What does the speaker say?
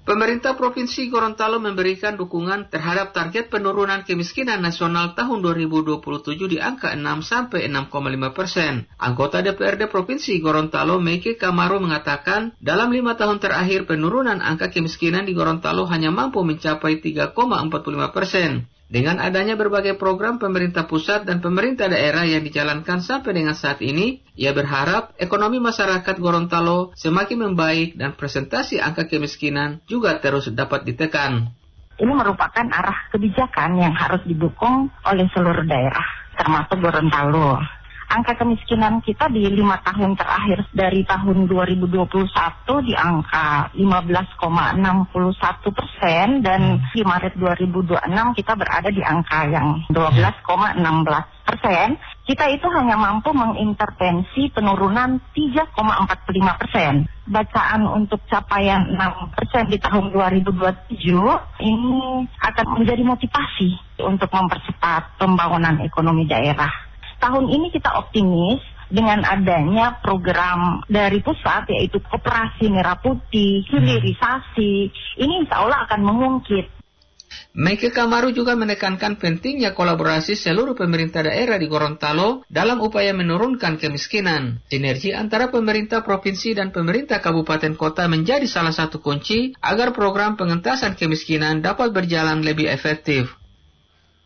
Pemerintah Provinsi Gorontalo memberikan dukungan terhadap target penurunan kemiskinan nasional tahun 2027 di angka 6-6,5%. Anggota DPRD Provinsi Gorontalo, Meike Kamaro, mengatakan dalam 5 tahun terakhir penurunan angka kemiskinan di Gorontalo hanya mampu mencapai 3,45%. Dengan adanya berbagai program pemerintah pusat dan pemerintah daerah yang dijalankan sampai dengan saat ini, ia berharap ekonomi masyarakat Gorontalo semakin membaik dan presentasi angka kemiskinan juga terus dapat ditekan. Ini merupakan arah kebijakan yang harus didukung oleh seluruh daerah, termasuk Gorontalo. Angka kemiskinan kita di 5 tahun terakhir dari tahun 2021 di angka 15,61% dan di Maret 2026 kita berada di angka yang 12,16%. Kita itu hanya mampu mengintervensi penurunan 3,45%. Bacaan untuk capaian 6% di tahun 2027 ini akan menjadi motivasi untuk mempercepat pembangunan ekonomi daerah. Tahun ini kita optimis dengan adanya program dari pusat yaitu Koperasi Merah Putih, hilirisasi, ini insya Allah akan mengungkit. Meike Kamaro juga menekankan pentingnya kolaborasi seluruh pemerintah daerah di Gorontalo dalam upaya menurunkan kemiskinan. Sinergi antara pemerintah provinsi dan pemerintah kabupaten kota menjadi salah satu kunci agar program pengentasan kemiskinan dapat berjalan lebih efektif.